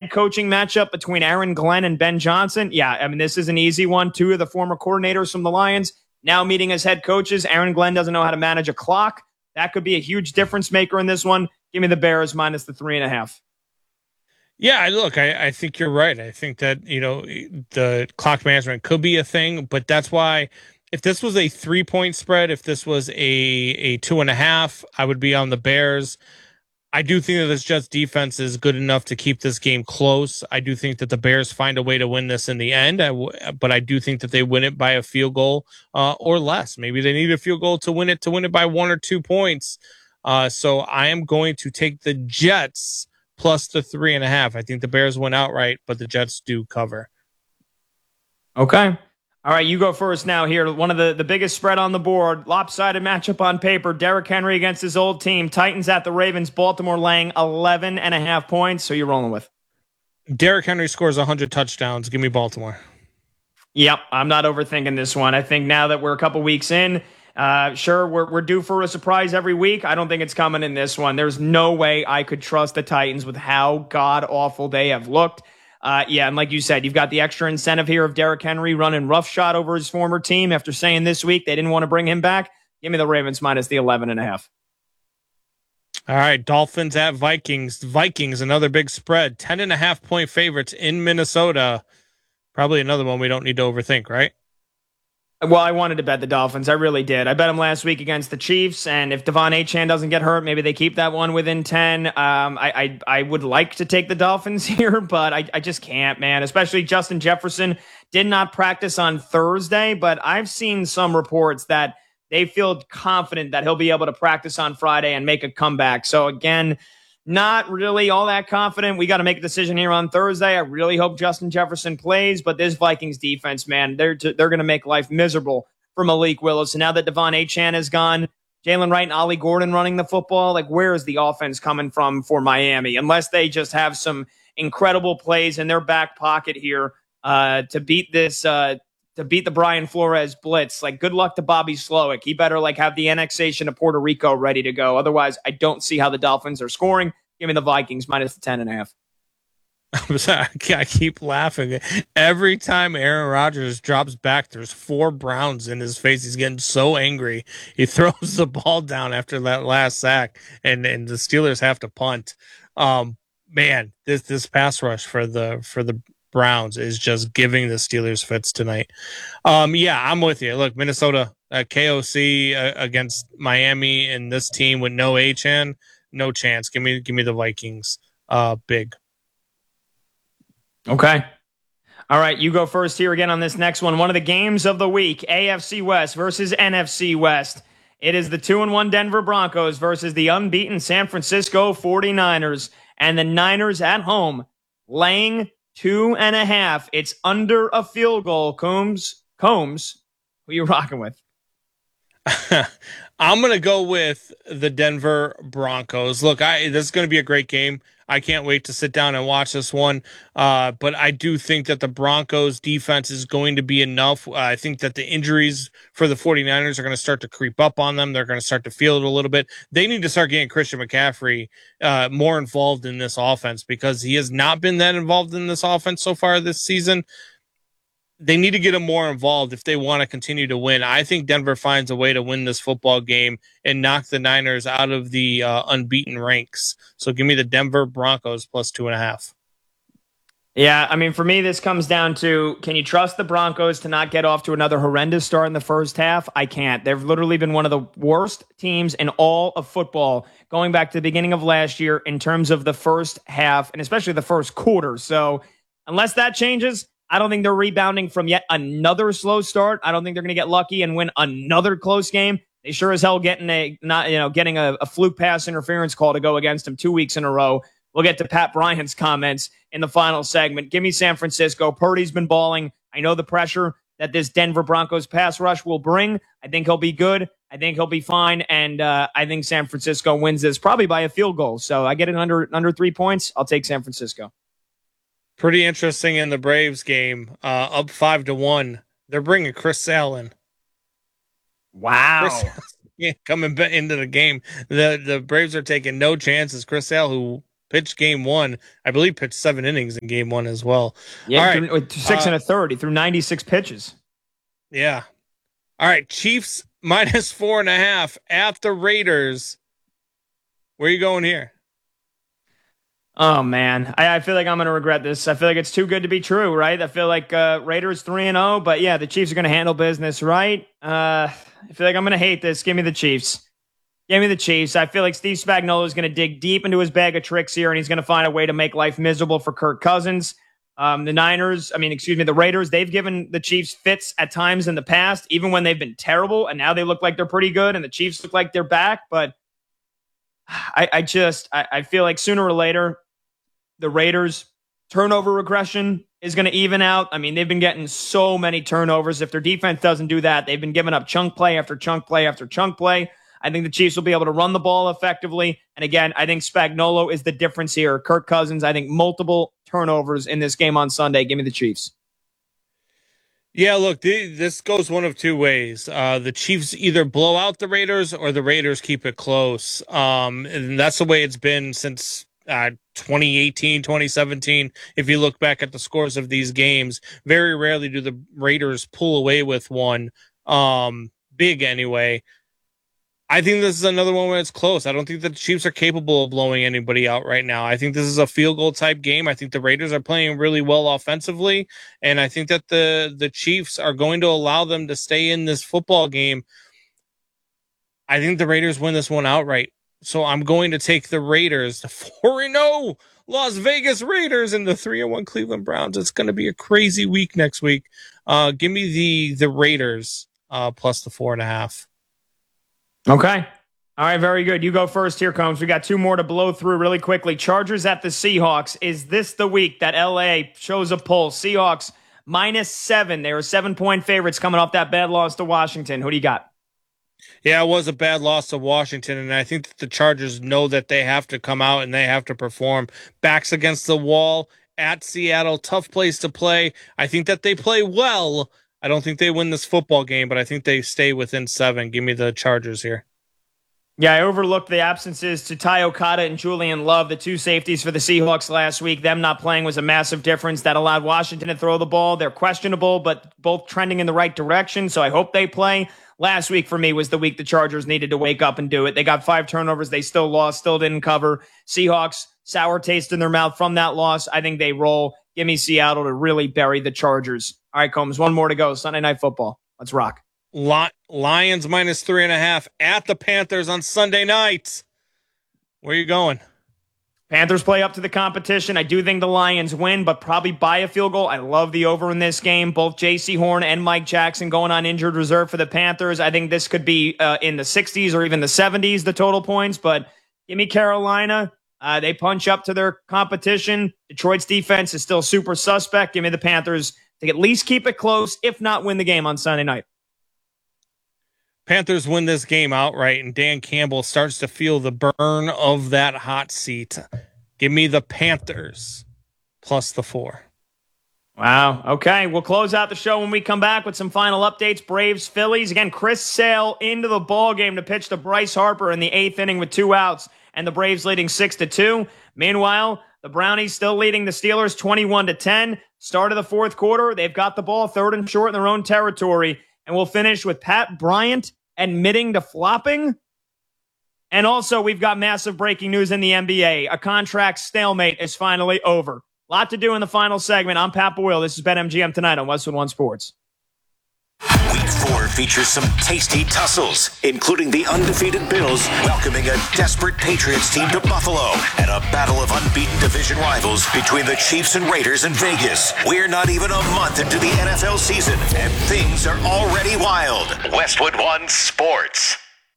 head coaching matchup between Aaron Glenn and Ben Johnson. Yeah, I mean, this is an easy one. Two of the former coordinators from the Lions now meeting as head coaches. Aaron Glenn doesn't know how to manage a clock. That could be a huge difference maker in this one. Give me the Bears minus the 3.5. Yeah, look, I think you're right. I think that, the clock management could be a thing, but that's why if this was a 3-point spread, if this was a 2.5, I would be on the Bears. I do think that this Jets defense is good enough to keep this game close. I do think that the Bears find a way to win this in the end, but I do think that they win it by a field goal or less. Maybe they need a field goal to win it by 1 or 2 points. So I am going to take the Jets plus the 3.5. I think the Bears win outright, but the Jets do cover. Okay. All right, you go first now here. One of the biggest spread on the board. Lopsided matchup on paper. Derrick Henry against his old team. Titans at the Ravens. Baltimore laying 11.5 points. So you're rolling with? Derrick Henry scores 100 touchdowns. Give me Baltimore. Yep, I'm not overthinking this one. I think now that we're a couple weeks in, sure, we're due for a surprise every week. I don't think it's coming in this one. There's no way I could trust the Titans with how god-awful they have looked. And like you said, you've got the extra incentive here of Derrick Henry running roughshod over his former team after saying this week they didn't want to bring him back. Give me the Ravens minus the 11.5. All right, Dolphins at Vikings. Vikings, another big spread. 10.5 point favorites in Minnesota. Probably another one we don't need to overthink, right? Well, I wanted to bet the Dolphins. I really did. I bet them last week against the Chiefs, and if Devon Achane doesn't get hurt, maybe they keep that one within 10. I would like to take the Dolphins here, but I just can't, man. Especially Justin Jefferson did not practice on Thursday, but I've seen some reports that they feel confident that he'll be able to practice on Friday and make a comeback. So again, not really all that confident. We got to make a decision here on Thursday. I really hope Justin Jefferson plays, but this Vikings defense, man, they're going to make life miserable for Malik Willis. And now that Devon Achane is gone, Jalen Wright and Ollie Gordon running the football, like where is the offense coming from for Miami? Unless they just have some incredible plays in their back pocket here to beat this to beat the Brian Flores blitz. Like, good luck to Bobby Slowick. He better have the annexation of Puerto Rico ready to go. Otherwise, I don't see how the Dolphins are scoring. Give me the Vikings minus the 10.5. I'm sorry, I keep laughing. Every time Aaron Rodgers drops back, there's 4 Browns in his face. He's getting so angry. He throws the ball down after that last sack, and the Steelers have to punt. Man, this pass rush for the Browns is just giving the Steelers fits tonight. I'm with you. Look, Minnesota KOC against Miami and this team with no Achane, no chance. Give me the Vikings. Big. Okay. All right, you go first here again on this next one. One of the games of the week, AFC West versus NFC West. It is the 2-1 Denver Broncos versus the unbeaten San Francisco 49ers. And the Niners at home laying 2.5. It's under a field goal. Combs, who are you rocking with? I'm going to go with the Denver Broncos. Look, this is going to be a great game. I can't wait to sit down and watch this one. But I do think that the Broncos defense is going to be enough. I think that the injuries for the 49ers are going to start to creep up on them. They're going to start to feel it a little bit. They need to start getting Christian McCaffrey more involved in this offense because he has not been that involved in this offense so far this season. They need to get him more involved if they want to continue to win. I think Denver finds a way to win this football game and knock the Niners out of the unbeaten ranks. So give me the Denver Broncos plus 2.5. Yeah, I mean, for me, this comes down to, can you trust the Broncos to not get off to another horrendous start in the first half? I can't. They've literally been one of the worst teams in all of football going back to the beginning of last year in terms of the first half and especially the first quarter. So unless that changes, I don't think they're rebounding from yet another slow start. I don't think they're going to get lucky and win another close game. They sure as hell getting a fluke pass interference call to go against them 2 weeks in a row. We'll get to Pat Bryant's comments in the final segment. Give me San Francisco. Purdy's been balling. I know the pressure that this Denver Broncos pass rush will bring. I think he'll be good. I think he'll be fine. And I think San Francisco wins this probably by a field goal. So I get it under 3 points. I'll take San Francisco. Pretty interesting in the Braves game, up 5-1. They're bringing Chris Sale in. Wow. Coming into the game. The Braves are taking no chances. Chris Sale, who pitched game one. I believe pitched 7 innings in game one as well. Yeah, all right. with 6 and a third. He threw 96 pitches. Yeah. All right. Chiefs minus 4.5 at the Raiders. Where are you going here? Oh, man. I feel like I'm going to regret this. I feel like it's too good to be true, right? I feel like Raiders 3-0, but yeah, the Chiefs are going to handle business, right? I feel like I'm going to hate this. Give me the Chiefs. Give me the Chiefs. I feel like Steve Spagnuolo is going to dig deep into his bag of tricks here, and he's going to find a way to make life miserable for Kirk Cousins. The Raiders, they've given the Chiefs fits at times in the past, even when they've been terrible, and now they look like they're pretty good, and the Chiefs look like they're back, but I feel like sooner or later, the Raiders' turnover regression is going to even out. I mean, they've been getting so many turnovers. If their defense doesn't do that, they've been giving up chunk play after chunk play after chunk play. I think the Chiefs will be able to run the ball effectively. And again, I think Spagnuolo is the difference here. Kirk Cousins, I think multiple turnovers in this game on Sunday. Give me the Chiefs. Yeah, look, this goes one of two ways. The Chiefs either blow out the Raiders or the Raiders keep it close. And that's the way it's been since 2018, 2017. If you look back at the scores of these games, very rarely do the Raiders pull away with one, big anyway. I think this is another one where it's close. I don't think the Chiefs are capable of blowing anybody out right now. I think this is a field goal type game. I think the Raiders are playing really well offensively, and I think that the Chiefs are going to allow them to stay in this football game. I think the Raiders win this one outright. So I'm going to take the Raiders, the 4-0 Las Vegas Raiders, and the 3-1 Cleveland Browns. It's going to be a crazy week next week. Give me the Raiders plus the 4.5. Okay. All right, very good. You go first here, Combs. We got 2 more to blow through really quickly. Chargers at the Seahawks. Is this the week that LA shows a pull? Seahawks -7. They were 7-point favorites coming off that bad loss to Washington. Who do you got? Yeah, it was a bad loss to Washington, and I think that the Chargers know that they have to come out and they have to perform. Backs against the wall at Seattle, tough place to play. I think that they play well. I don't think they win this football game, but I think they stay within 7. Give me the Chargers here. Yeah, I overlooked the absences to Ty Okada and Julian Love, the 2 safeties for the Seahawks last week. Them not playing was a massive difference that allowed Washington to throw the ball. They're questionable, but both trending in the right direction, so I hope they play. Last week for me was the week the Chargers needed to wake up and do it. They got 5 turnovers. They still lost, still didn't cover. Seahawks, sour taste in their mouth from that loss. I think they roll. Give me Seattle to really bury the Chargers. All right, Combs, 1 more to go. Sunday Night Football. Let's rock. Lions -3.5 at the Panthers on Sunday night. Where are you going? Panthers play up to the competition. I do think the Lions win, but probably by a field goal. I love the over in this game. Both J.C. Horn and Mike Jackson going on injured reserve for the Panthers. I think this could be in the 60s or even the 70s, the total points, but give me Carolina. They punch up to their competition. Detroit's defense is still super suspect. Give me the Panthers to at least keep it close, if not win the game on Sunday night. Panthers win this game outright, and Dan Campbell starts to feel the burn of that hot seat. Give me the Panthers plus the 4. Wow. Okay. We'll close out the show when we come back with some final updates. Braves, Phillies. Again, Chris Sale into the ball game to pitch to Bryce Harper in the 8th inning with 2 outs, and the Braves leading 6-2. Meanwhile, the Brownies still leading the Steelers 21-10. Start of the 4th quarter. They've got the ball 3rd and short in their own territory. And we'll finish with Pat Bryant admitting to flopping. And also, we've got massive breaking news in the NBA. A contract stalemate is finally over. Lot to do in the final segment. I'm Pat Boyle. This is BetMGM tonight on Westwood One Sports. Week 4 features some tasty tussles, including the undefeated Bills welcoming a desperate Patriots team to Buffalo and a battle of unbeaten division rivals between the Chiefs and Raiders in Vegas. We're not even a month into the NFL season, and things are already wild. Westwood One Sports.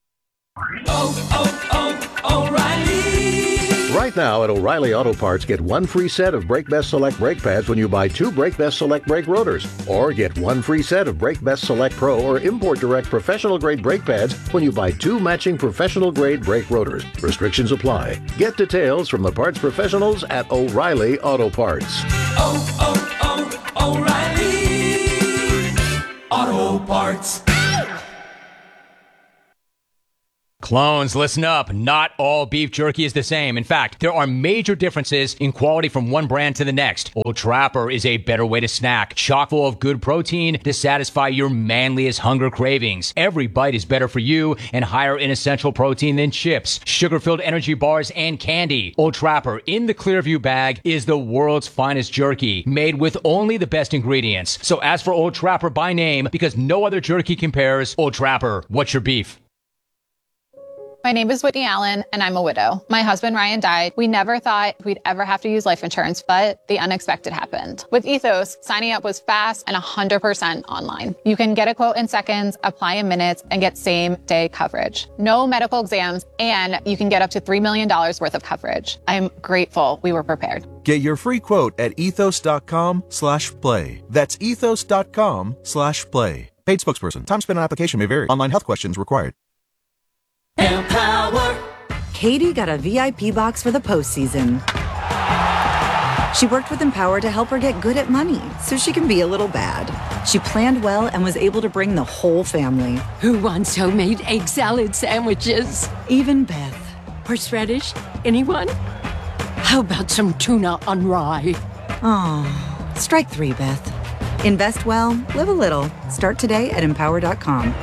O'Reilly. Right now at O'Reilly Auto Parts, get 1 free set of Brake Best Select brake pads when you buy 2 Brake Best Select brake rotors. Or get 1 free set of Brake Best Select Pro or Import Direct professional grade brake pads when you buy 2 matching professional grade brake rotors. Restrictions apply. Get details from the parts professionals at O'Reilly Auto Parts. O'Reilly Auto Parts. Clones, listen up. Not all beef jerky is the same. In fact, there are major differences in quality from one brand to the next. Old Trapper is a better way to snack, chock full of good protein to satisfy your manliest hunger cravings. Every bite is better for you and higher in essential protein than chips, sugar-filled energy bars, and candy. Old Trapper in the Clearview bag is the world's finest jerky, made with only the best ingredients. So ask for Old Trapper by name because no other jerky compares. Old Trapper, what's your beef? My name is Whitney Allen, and I'm a widow. My husband, Ryan, died. We never thought we'd ever have to use life insurance, but the unexpected happened. With Ethos, signing up was fast and 100% online. You can get a quote in seconds, apply in minutes, and get same-day coverage. No medical exams, and you can get up to $3 million worth of coverage. I'm grateful we were prepared. Get your free quote at ethos.com/play. That's ethos.com/play. Paid spokesperson. Time spent on application may vary. Online health questions required. Empower. Katie got a VIP box for the postseason. She worked with Empower to help her get good at money so she can be a little bad. She planned well and was able to bring the whole family. Who wants homemade egg salad sandwiches? Even Beth. Horseradish? Anyone? How about some tuna on rye? Oh, strike 3, Beth. Invest well, live a little. Start today at empower.com.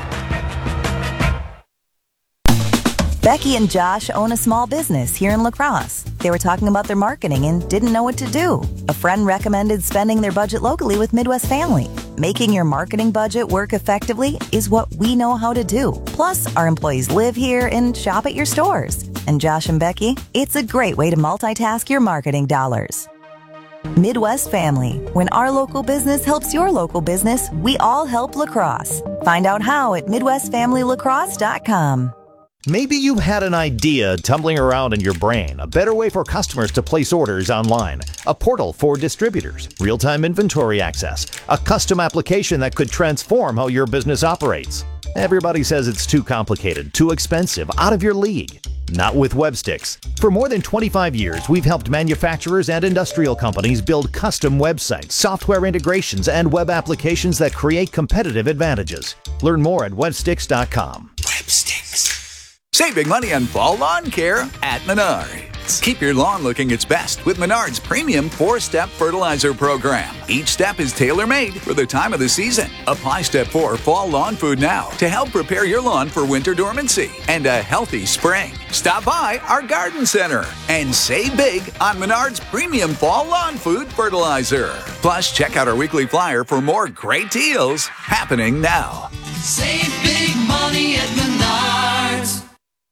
Becky and Josh own a small business here in La Crosse. They were talking about their marketing and didn't know what to do. A friend recommended spending their budget locally with Midwest Family. Making your marketing budget work effectively is what we know how to do. Plus, our employees live here and shop at your stores. And Josh and Becky, it's a great way to multitask your marketing dollars. Midwest Family. When our local business helps your local business, we all help La Crosse. Find out how at MidwestFamilyLaCrosse.com. Maybe you had an idea tumbling around in your brain, a better way for customers to place orders online, a portal for distributors, real-time inventory access, a custom application that could transform how your business operates. Everybody says it's too complicated, too expensive, out of your league. Not with Webstix. For more than 25 years, we've helped manufacturers and industrial companies build custom websites, software integrations, and web applications that create competitive advantages. Learn more at Webstix.com. Webstix. Save big money on fall lawn care at Menards. Keep your lawn looking its best with Menards' premium 4-step fertilizer program. Each step is tailor-made for the time of the season. Apply Step 4 Fall Lawn Food now to help prepare your lawn for winter dormancy and a healthy spring. Stop by our garden center and save big on Menards' premium Fall Lawn Food fertilizer. Plus, check out our weekly flyer for more great deals happening now. Save big money at Menards.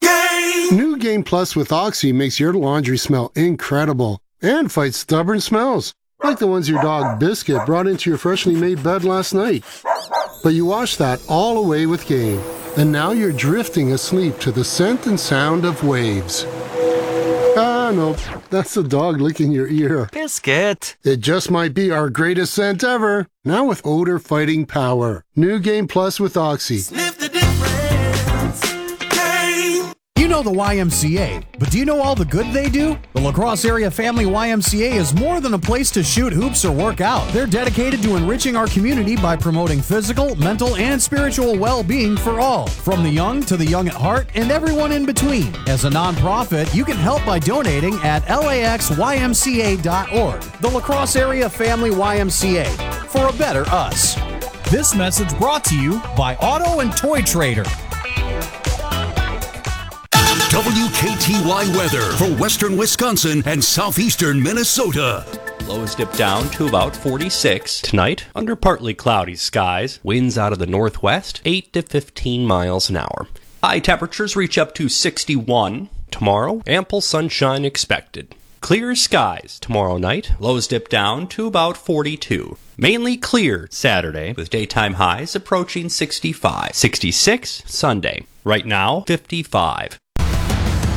New Game Plus with Oxy makes your laundry smell incredible and fights stubborn smells, like the ones your dog Biscuit brought into your freshly made bed last night. But you washed that all away with Game, and now you're drifting asleep to the scent and sound of waves. Ah, no, that's the dog licking your ear. Biscuit! It just might be our greatest scent ever, now with odor-fighting power. New Game Plus with Oxy. Sniff the difference. Game. You know the YMCA, but do you know all the good they do? The La Crosse Area Family YMCA is more than a place to shoot hoops or work out. They're dedicated to enriching our community by promoting physical, mental, and spiritual well-being for all, from the young to the young at heart and everyone in between. As a nonprofit, you can help by donating at laxymca.org. The La Crosse Area Family YMCA, for a better us. This message brought to you by Auto and Toy Trader. WKTY weather for western Wisconsin and southeastern Minnesota. Lows dip down to about 46 tonight under partly cloudy skies. Winds out of the northwest 8 to 15 miles an hour. High temperatures reach up to 61 tomorrow. Ample sunshine expected. Clear skies tomorrow night. Lows dip down to about 42. Mainly clear Saturday with daytime highs approaching 65. 66 Sunday. Right now 55.